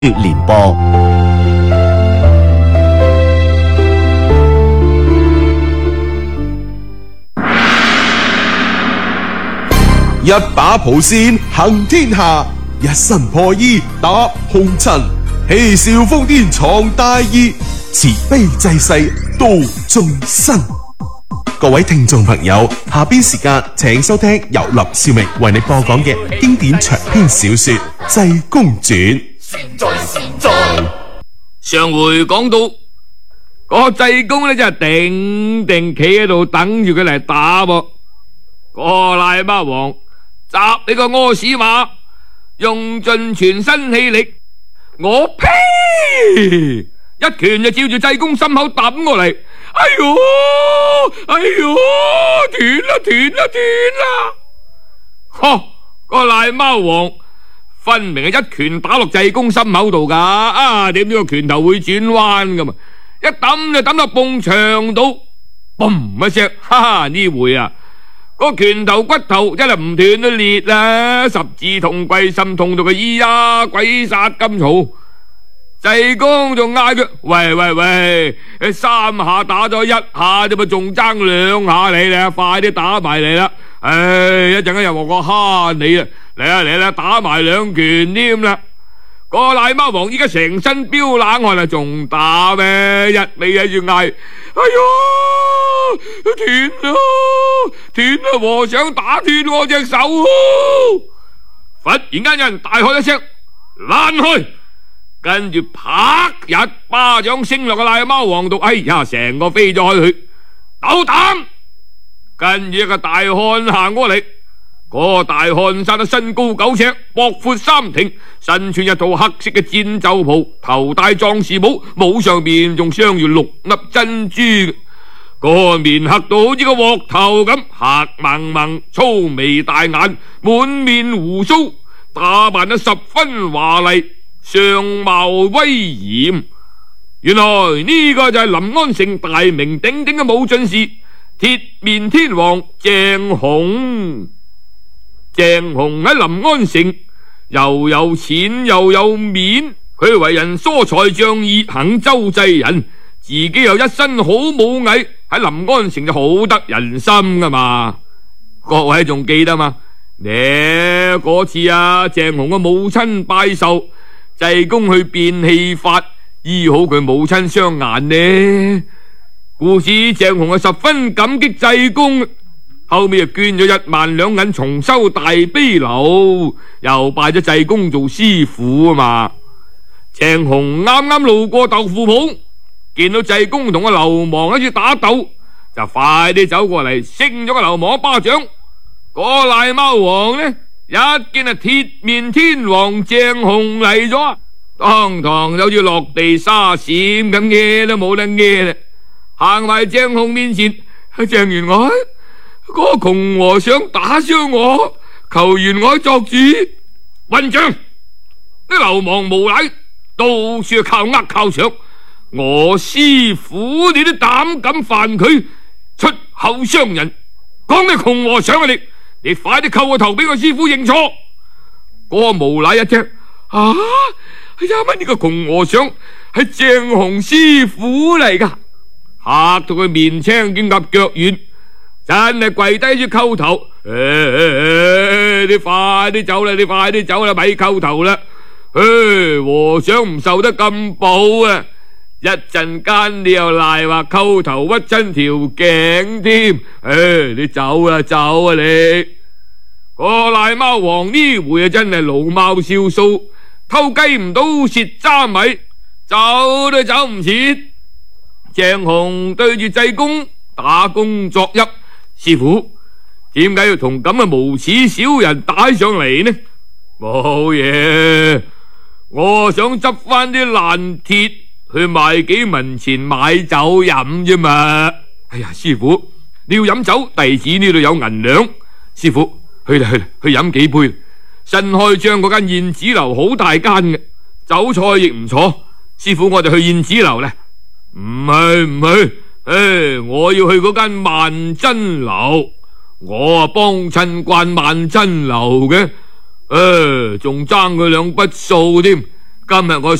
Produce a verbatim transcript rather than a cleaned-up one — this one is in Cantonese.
連播。 一把蒲扇行天下，一身破衣打紅塵。嬉笑瘋癲闖大義，慈悲濟世度眾生。各位聽眾朋友，下邊時間請收聽由林少明為你播講嘅經典長篇小說《濟公傳》。 善哉善哉。上回講到個濟公呢，就係定定企喺度等住佢嚟打噃。個賴貓王襲你個屙屎馬，用盡全身氣力，我呸！一拳就照住濟公心口抌過嚟。哎喲，哎喲，斷啦斷啦斷啦！呵，個賴貓王分明係一拳打落濟公心口度噶，啊，點知個拳頭會轉彎噶嘛？一抌就抌到埲牆度，嘣一聲，哈哈！呢回啊，個拳頭骨頭真係唔斷都裂啦，十字痛歸心痛到佢咿呀鬼殺咁嘈。濟公仲嗌佢：喂喂喂，三下打咗一下啫嘛，仲爭兩下你咧，快啲打埋嚟啦！唉，一陣間又話我蝦你啊！嚟啦嚟啦，打埋兩拳添啦！個賴貓王依家成身飆冷汗啦，仲打咩？一味喺住嗌：哎喲，斷啦斷啦！和尚打斷我隻手！忽然間有人大喝一聲：爛開！跟住啪一巴掌升落個賴貓王度，哎呀，成個飛咗開去，斗膽！跟住一個大漢行過嚟，嗰個大漢生得身高九尺，膊闊三庭，身穿一套黑色嘅戰袖袍，頭戴壯士帽，帽上邊仲鑲住六粒珍珠，個面黑到好似個鑊頭咁，黑蒙蒙，粗眉大眼，滿面鬍鬚，打扮得十分華麗，相貌威嚴。原來呢個就係臨安城大名鼎鼎嘅武進士鐵面天王鄭雄。鄭雄喺臨安城又有錢又有面，佢為人疏財仗義，肯周濟人，自己又一身好武藝，喺臨安城就好得人心噶嘛。各位仲記得嘛？呢嗰次啊，鄭雄嘅母親拜壽，濟公去變戲法醫好佢母親雙眼呢。故此鄭雄係十分感激濟公，後尾又捐咗一萬兩銀重修大悲樓，又拜咗濟公做師傅啊嘛。鄭雄啱啱路過豆腐鋪，見到濟公同個流氓喺度打鬥，就快啲走過嚟，升咗個流氓一巴掌。個賴貓王呢，一見係鐵面天王鄭雄嚟咗，當堂就好似落地沙閃咁嘅都冇得嘅啦。行埋鄭雄面前，鄭員外，嗰個窮和尚打傷我，求員外作主。混賬！啲流氓無賴到處靠呃靠搶，我師傅你都膽敢犯佢，出口傷人，講咩窮和尚啊你？你快啲叩個頭俾我師傅認錯。嗰個無賴一聽，啊，哎呀乜呢個窮和尚係鄭雄師傅嚟噶，嚇到佢面青見鴨腳軟，真係跪低住叩頭。誒誒誒，你快啲走啦，你快啲走啦，咪叩頭啦。誒，和尚唔受得咁保啊！一陣間你又賴話叩頭屈親條頸添。誒，你走啊走啊你！個賴貓王呢回啊真係老貓少數，偷雞唔到蝕渣米，走都走唔切。鄭雄對住濟公打工作揖：師傅，點解要同咁嘅無恥小人打上嚟呢？冇嘢，我想執翻啲爛鐵去賣幾文錢買酒飲啫嘛。哎呀，師傅，你要飲酒，弟子呢度有銀兩。師傅，去啦去啦，去飲幾杯。新開張嗰間燕子樓好大間嘅，酒菜亦唔錯。師傅，我哋去燕子樓咧。唔去唔去，誒，我要去嗰間萬珍樓，我啊幫襯慣萬珍樓嘅，誒，仲爭佢兩筆數添。 今日我